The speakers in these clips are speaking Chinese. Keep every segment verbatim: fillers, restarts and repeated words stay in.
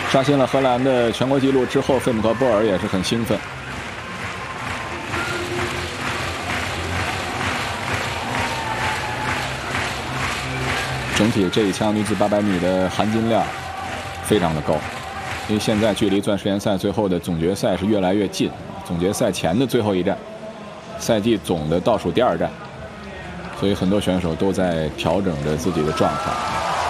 刷新了荷兰的全国纪录之后，费姆和波尔也是很兴奋。整体这一枪女子八百米的含金量非常的高，因为现在距离钻石联赛最后的总决赛是越来越近，总决赛前的最后一站，赛季总的倒数第二站，所以很多选手都在调整着自己的状态。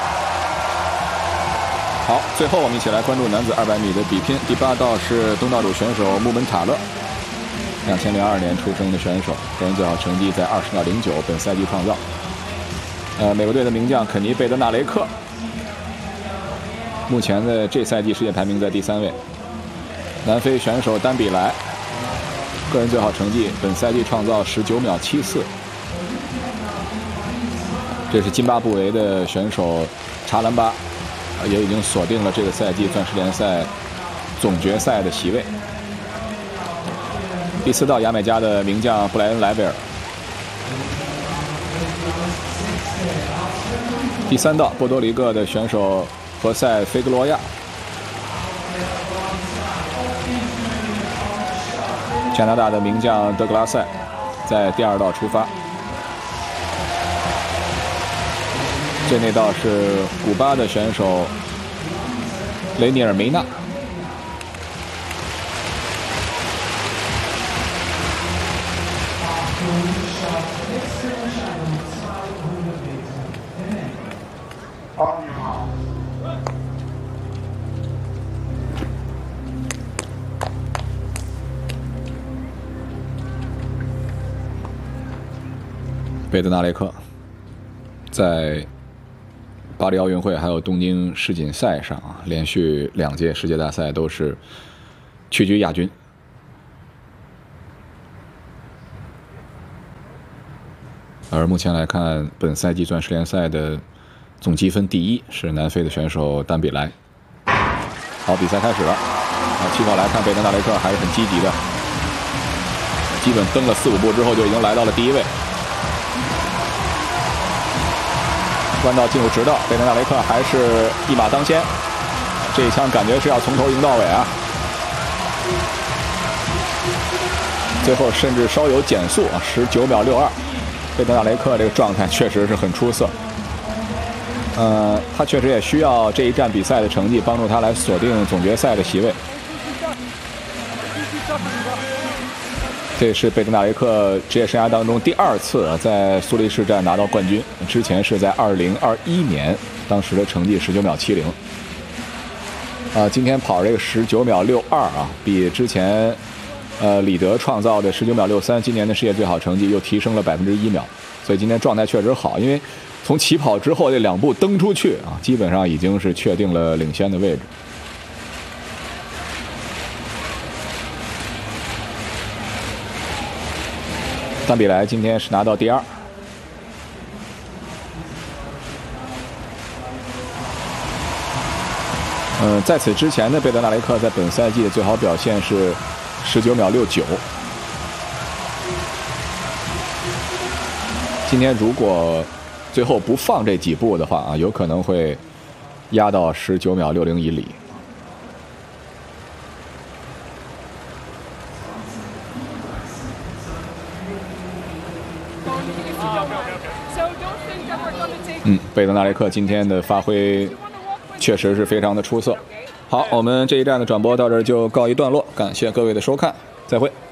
好，最后我们一起来关注男子二百米的比拼。第八道是东道主选手穆门塔勒，两千零二年出生的选手，个人最好成绩在二十秒零九，本赛季创造。呃，美国队的名将肯尼·贝德纳雷克，目前的这赛季世界排名在第三位。南非选手丹比莱，个人最好成绩本赛季创造十九秒七四。这是津巴布韦的选手查兰巴，也已经锁定了这个赛季钻石联赛总决赛的席位。第四道，牙买加的名将布莱恩莱维尔。第三道，波多黎各的选手何塞菲格罗亚。加拿大的名将德格拉塞在第二道出发。最内道是古巴的选手雷尼尔梅纳。贝德纳雷克在巴黎奥运会还有东京世锦赛上啊，连续两届世界大赛都是屈居亚军。而目前来看，本赛季钻石联赛的总积分第一是南非的选手丹比莱。好，比赛开始了。啊，起跑来看，贝德纳雷克还是很积极的，基本蹬了四五步之后就已经来到了第一位。弯道进入直道，贝德纳雷克还是一马当先，这一枪感觉是要从头赢到尾啊！最后甚至稍有减速啊，十九秒六二，贝德纳雷克这个状态确实是很出色。呃，他确实也需要这一站比赛的成绩帮助他来锁定总决赛的席位。这是贝德纳雷克职业生涯当中第二次在苏黎世站拿到冠军，之前是在二零二一年，当时的成绩十九秒七零。啊，今天跑这个十九秒六二啊，比之前呃李德创造的十九秒六三，今年的世界最好成绩又提升了百分之一秒，所以今天状态确实好，因为从起跑之后这两步蹬出去啊，基本上已经是确定了领先的位置。丹比莱今天是拿到第二。嗯，在此之前的贝德纳雷克在本赛季的最好表现是十九秒六九。今天如果最后不放这几步的话啊，有可能会压到十九秒六零以里。嗯，贝德纳雷克今天的发挥确实是非常的出色。好，我们这一站的转播到这儿就告一段落，感谢各位的收看，再会。